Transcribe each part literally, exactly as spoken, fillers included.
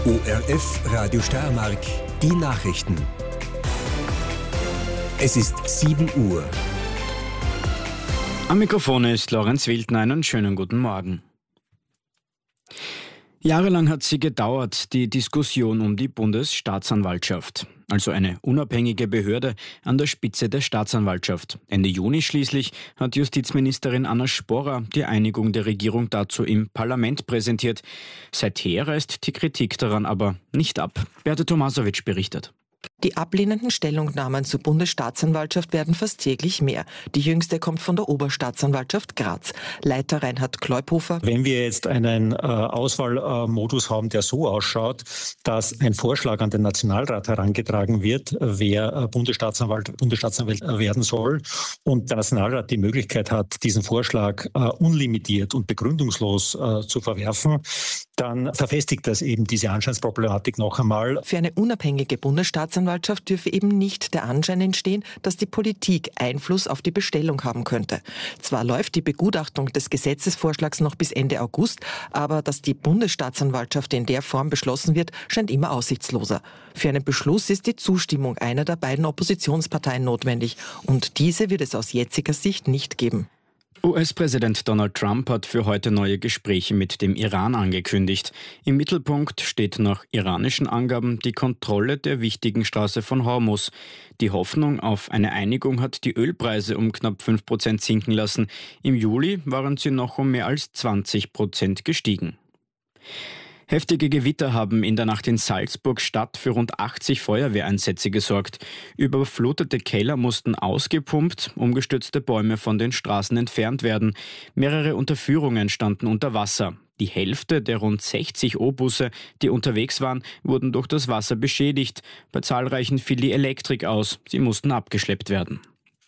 O R F Radio Steiermark, die Nachrichten. Es ist sieben Uhr. Am Mikrofon ist Lorenz Wildner. Einen schönen guten Morgen. Jahrelang hat sie gedauert, die Diskussion um die Bundesstaatsanwaltschaft. Also eine unabhängige Behörde an der Spitze der Staatsanwaltschaft. Ende Juni schließlich hat Justizministerin Anna Sporrer die Einigung der Regierung dazu im Parlament präsentiert. Seither reißt die Kritik daran aber nicht ab. Beate Tomasowitsch berichtet. Die ablehnenden Stellungnahmen zur Bundesstaatsanwaltschaft werden fast täglich mehr. Die jüngste kommt von der Oberstaatsanwaltschaft Graz. Leiter Reinhard Kleuphofer. Wenn wir jetzt einen äh, Auswahlmodus haben, der so ausschaut, dass ein Vorschlag an den Nationalrat herangetragen wird, wer äh, Bundesstaatsanwalt, Bundesstaatsanwalt werden soll, und der Nationalrat die Möglichkeit hat, diesen Vorschlag äh, unlimitiert und begründungslos äh, zu verwerfen, dann verfestigt das eben diese Anscheinsproblematik noch einmal. Für eine unabhängige Bundesstaatsanwaltschaft dürfe eben nicht der Anschein entstehen, dass die Politik Einfluss auf die Bestellung haben könnte. Zwar läuft die Begutachtung des Gesetzesvorschlags noch bis Ende August, aber dass die Bundesstaatsanwaltschaft in der Form beschlossen wird, scheint immer aussichtsloser. Für einen Beschluss ist die Zustimmung einer der beiden Oppositionsparteien notwendig, und diese wird es aus jetziger Sicht nicht geben. U S-Präsident Donald Trump hat für heute neue Gespräche mit dem Iran angekündigt. Im Mittelpunkt steht nach iranischen Angaben die Kontrolle der wichtigen Straße von Hormuz. Die Hoffnung auf eine Einigung hat die Ölpreise um knapp fünf Prozent sinken lassen. Im Juli waren sie noch um mehr als zwanzig Prozent gestiegen. Heftige Gewitter haben in der Nacht in Salzburg-Stadt für rund achtzig Feuerwehreinsätze gesorgt. Überflutete Keller mussten ausgepumpt, umgestürzte Bäume von den Straßen entfernt werden. Mehrere Unterführungen standen unter Wasser. Die Hälfte der rund sechzig O-Busse, die unterwegs waren, wurden durch das Wasser beschädigt. Bei zahlreichen fiel die Elektrik aus. Sie mussten abgeschleppt werden.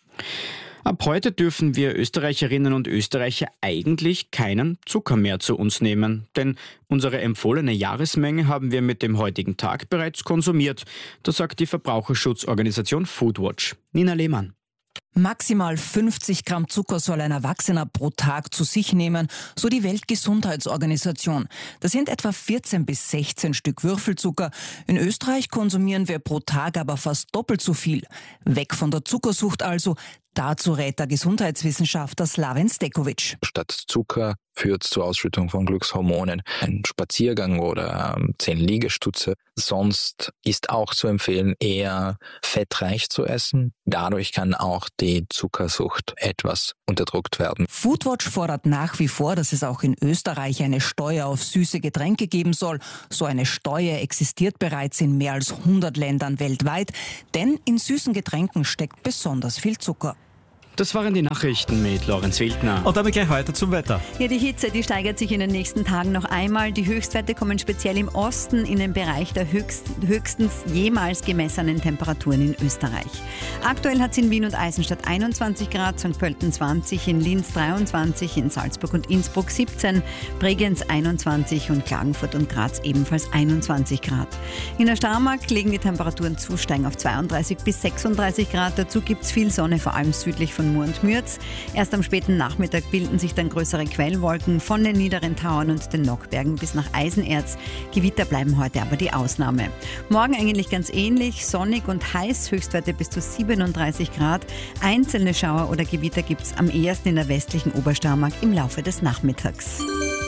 Ab heute dürfen wir Österreicherinnen und Österreicher eigentlich keinen Zucker mehr zu uns nehmen. Denn unsere empfohlene Jahresmenge haben wir mit dem heutigen Tag bereits konsumiert. Das sagt die Verbraucherschutzorganisation Foodwatch. Nina Lehmann. Maximal fünfzig Gramm Zucker soll ein Erwachsener pro Tag zu sich nehmen, so die Weltgesundheitsorganisation. Das sind etwa vierzehn bis sechzehn Stück Würfelzucker. In Österreich konsumieren wir pro Tag aber fast doppelt so viel. Weg von der Zuckersucht also. Dazu rät der Gesundheitswissenschaftler Slaven Stekovic. Statt Zucker führt zur Ausschüttung von Glückshormonen ein Spaziergang oder ähm, zehn Liegestütze. Sonst ist auch zu empfehlen, eher fettreich zu essen. Dadurch kann auch die Zuckersucht etwas unterdrückt werden. Foodwatch fordert nach wie vor, dass es auch in Österreich eine Steuer auf süße Getränke geben soll. So eine Steuer existiert bereits in mehr als hundert Ländern weltweit, denn in süßen Getränken steckt besonders viel Zucker. Das waren die Nachrichten mit Lorenz Wildner. Und damit gleich weiter zum Wetter. Ja, die Hitze, die steigert sich in den nächsten Tagen noch einmal. Die Höchstwerte kommen speziell im Osten in den Bereich der höchst, höchstens jemals gemessenen Temperaturen in Österreich. Aktuell hat es in Wien und Eisenstadt einundzwanzig Grad, Sankt Pölten zwanzig, in Linz dreiundzwanzig, in Salzburg und Innsbruck siebzehn, Bregenz einundzwanzig und Klagenfurt und Graz ebenfalls einundzwanzig Grad. In der Steiermark legen die Temperaturen zu, steigen auf zweiunddreißig bis sechsunddreißig Grad. Dazu gibt es viel Sonne, vor allem südlich von Mur und Mürz. Erst am späten Nachmittag bilden sich dann größere Quellwolken von den niederen Tauern und den Nockbergen bis nach Eisenerz. Gewitter bleiben heute aber die Ausnahme. Morgen eigentlich ganz ähnlich, sonnig und heiß, Höchstwerte bis zu siebenunddreißig Grad. Einzelne Schauer oder Gewitter gibt es am ehesten in der westlichen Obersteiermark im Laufe des Nachmittags.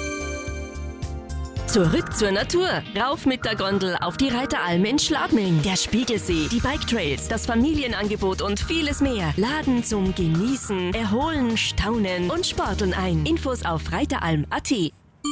Zurück zur Natur. Rauf mit der Gondel auf die Reiteralm in Schladming. Der Spiegelsee, die Bike-Trails, das Familienangebot und vieles mehr laden zum Genießen, Erholen, Staunen und Sporteln ein. Infos auf reiteralm punkt at.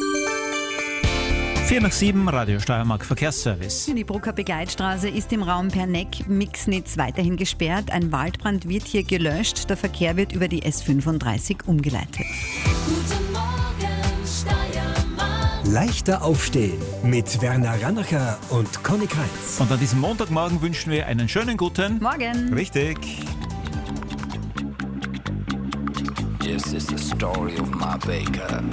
vier nach sieben, Radio Steiermark Verkehrsservice. Die Brucker Begleitstraße ist im Raum Perneck-Mixnitz weiterhin gesperrt. Ein Waldbrand wird hier gelöscht. Der Verkehr wird über die S fünfunddreißig umgeleitet. Guten Morgen, Steiermark. Leichter aufstehen mit Werner Rannacher und Conny Kreitz. Und an diesem Montagmorgen wünschen wir einen schönen guten Morgen. Richtig. This is the story of my baker.